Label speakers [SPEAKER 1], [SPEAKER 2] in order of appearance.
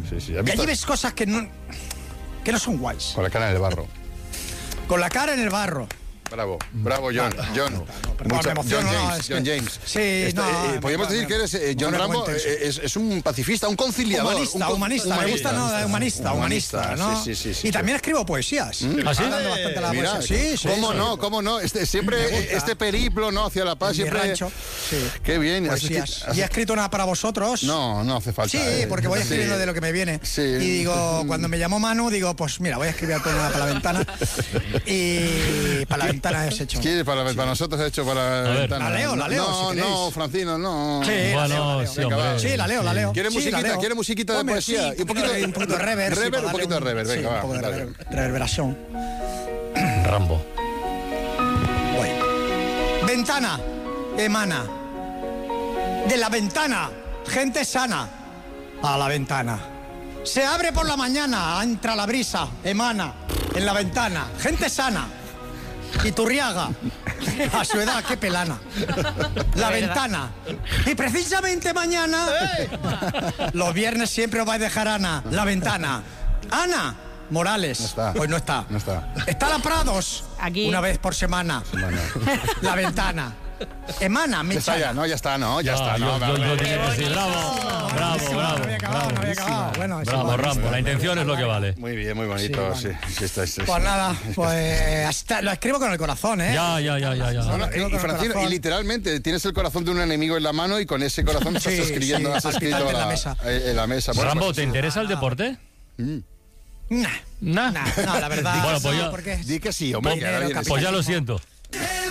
[SPEAKER 1] sí.
[SPEAKER 2] Que allí ves cosas que no son guays.
[SPEAKER 1] Con la cara en el barro.
[SPEAKER 2] Con la cara en el barro.
[SPEAKER 1] Bravo, John. John James.
[SPEAKER 2] Sí,
[SPEAKER 1] podríamos decir que eres John Rambo, es un pacifista, un conciliador.
[SPEAKER 2] Humanista. Me gusta, humanista, ¿no?
[SPEAKER 1] Sí.
[SPEAKER 2] Y también escribo poesías.
[SPEAKER 3] ¿Ah, sí?
[SPEAKER 2] Bastante la
[SPEAKER 1] Mira,
[SPEAKER 2] poesía. Sí.
[SPEAKER 1] ¿Cómo no? Siempre este periplo, ¿no? Hacia la paz, siempre.
[SPEAKER 2] Rancho. Sí.
[SPEAKER 1] Qué bien.
[SPEAKER 2] Poesías. ¿Y he escrito una para vosotros?
[SPEAKER 1] No hace falta.
[SPEAKER 2] Sí, porque voy escribiendo de lo que me viene.
[SPEAKER 1] Sí.
[SPEAKER 2] Y digo, cuando me llamó Manu, digo, pues mira, voy a escribir todo una para la ventana. Y para la ventana es hecho.
[SPEAKER 1] Sí, para nosotros he hecho para la ventana.
[SPEAKER 2] La leo, si queréis.
[SPEAKER 1] No, Francino, no.
[SPEAKER 2] Sí,
[SPEAKER 3] bueno, sí, hombre.
[SPEAKER 2] Sí, la leo.
[SPEAKER 1] ¿Quiere musiquita de poesía?
[SPEAKER 2] Sí, un poquito de reverb.
[SPEAKER 1] Un poquito de reverb, venga, va.
[SPEAKER 2] Un poco de reverberación.
[SPEAKER 3] Rambo.
[SPEAKER 2] Voy. Ventana, emana. De la ventana, gente sana. A la ventana. Se abre por la mañana, entra la brisa, emana. En la ventana, gente sana. Iturriaga, a su edad, qué pelana. La ventana. Y precisamente mañana, los viernes siempre os vais a dejar Ana. La ventana. Ana Morales.
[SPEAKER 1] No está.
[SPEAKER 2] Pues no está. Está la Prados.
[SPEAKER 4] Aquí.
[SPEAKER 2] Una vez por semana. La ventana. Emana, me
[SPEAKER 1] Ya está.
[SPEAKER 3] Yo dije que sí, bravo.
[SPEAKER 2] No había acabado. Bueno,
[SPEAKER 3] Bravo, Rambo, la intención es lo que vale.
[SPEAKER 1] Muy bien, muy bonito. Sí.
[SPEAKER 2] Pues nada, hasta lo escribo con el corazón, ¿eh?
[SPEAKER 3] Ya.
[SPEAKER 1] Y Francino, y literalmente tienes el corazón de un enemigo en la mano y con ese corazón estás escribiendo. Has escrito
[SPEAKER 2] en la mesa.
[SPEAKER 1] En la mesa.
[SPEAKER 3] Rambo, ¿te interesa el deporte?
[SPEAKER 2] No, la verdad.
[SPEAKER 3] Bueno, pues
[SPEAKER 2] no,
[SPEAKER 3] ya-
[SPEAKER 2] porque
[SPEAKER 1] Di que sí, hombre.
[SPEAKER 3] Pues ya lo siento.